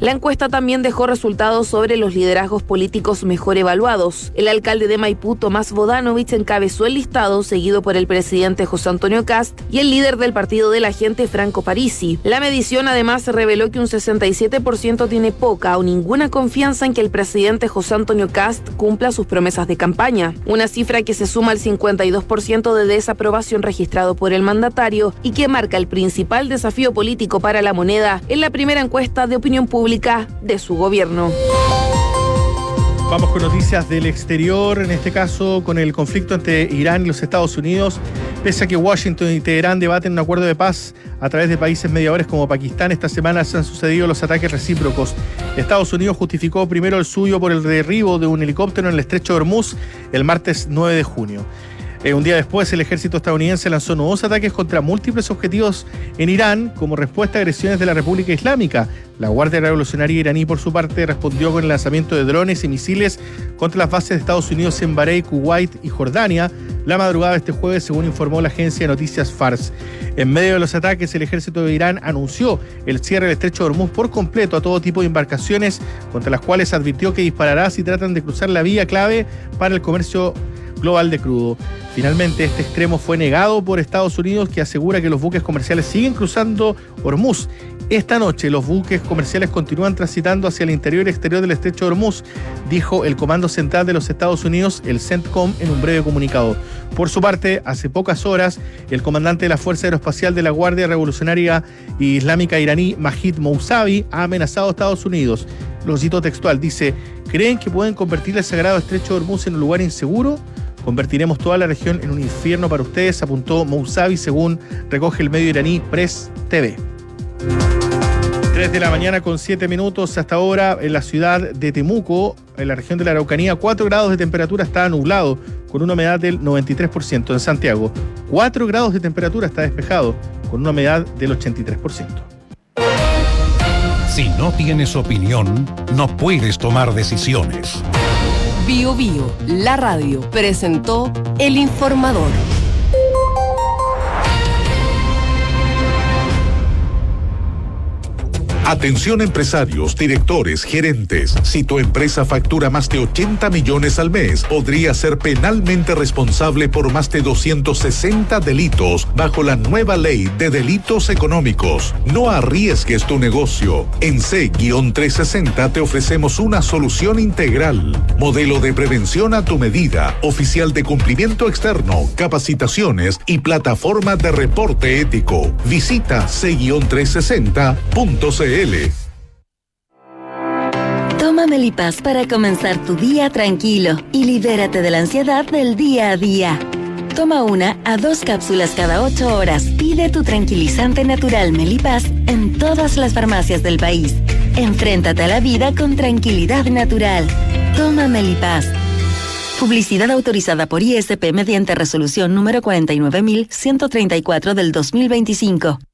La encuesta también dejó resultados sobre los liderazgos políticos mejor evaluados. El alcalde de Maipú, Tomás Bodanovich, encabezó el listado, seguido por el presidente José Antonio Kast y el líder del Partido de la Gente, Franco Parisi. La medición además reveló que un 67% tiene poca o ninguna confianza en que el presidente José Antonio Kast cumpla sus promesas de campaña, una cifra que se suma al 52% de desaprobación registrado por el mandatario y que marca el principal desafío político para la moneda en la primera encuesta de opinión pública de su gobierno. Vamos con noticias del exterior, en este caso con el conflicto entre Irán y los Estados Unidos. Pese a que Washington y Teherán debaten un acuerdo de paz a través de países mediadores como Pakistán, esta semana se han sucedido los ataques recíprocos. Estados Unidos justificó primero el suyo por el derribo de un helicóptero en el estrecho de Hormuz el martes 9 de junio. Un día después, el ejército estadounidense lanzó nuevos ataques contra múltiples objetivos en Irán como respuesta a agresiones de la República Islámica. La Guardia Revolucionaria iraní, por su parte, respondió con el lanzamiento de drones y misiles contra las bases de Estados Unidos en Bahrein, Kuwait y Jordania la madrugada de este jueves, según informó la agencia de noticias Fars. En medio de los ataques, el ejército de Irán anunció el cierre del estrecho de Hormuz por completo a todo tipo de embarcaciones, contra las cuales advirtió que disparará si tratan de cruzar la vía clave para el comercio global de crudo. Finalmente, este extremo fue negado por Estados Unidos, que asegura que los buques comerciales siguen cruzando Hormuz. Esta noche los buques comerciales continúan transitando hacia el interior y exterior del estrecho de Hormuz, dijo el Comando Central de los Estados Unidos, el CENTCOM, en un breve comunicado. Por su parte, hace pocas horas, el comandante de la Fuerza Aeroespacial de la Guardia Revolucionaria Islámica iraní, Majid Mousavi, ha amenazado a Estados Unidos. Lo cito textual, dice: ¿creen que pueden convertir el sagrado estrecho de Hormuz en un lugar inseguro? Convertiremos toda la región en un infierno para ustedes, apuntó Mousavi, según recoge el medio iraní Press TV. 3 de la mañana con 7 minutos hasta ahora en la ciudad de Temuco, en la región de la Araucanía, 4 grados de temperatura, está nublado, con una humedad del 93%. En Santiago, 4 grados de temperatura, está despejado, con una humedad del 83%. Si no tienes opinión, no puedes tomar decisiones. Bio Bio, la radio, presentó El Informador. Atención empresarios, directores, gerentes. Si tu empresa factura más de 80 millones al mes, podría ser penalmente responsable por más de 260 delitos bajo la nueva ley de delitos económicos. No arriesgues tu negocio. En C-360 te ofrecemos una solución integral. Modelo de prevención a tu medida, oficial de cumplimiento externo, capacitaciones y plataforma de reporte ético. Visita C-360.cl. Toma Melipaz para comenzar tu día tranquilo y libérate de la ansiedad del día a día. Toma 1 a 2 cápsulas cada 8 horas. Pide tu tranquilizante natural Melipaz en todas las farmacias del país. Enfréntate a la vida con tranquilidad natural. Toma Melipaz. Publicidad autorizada por ISP mediante resolución número 49134 del 2025.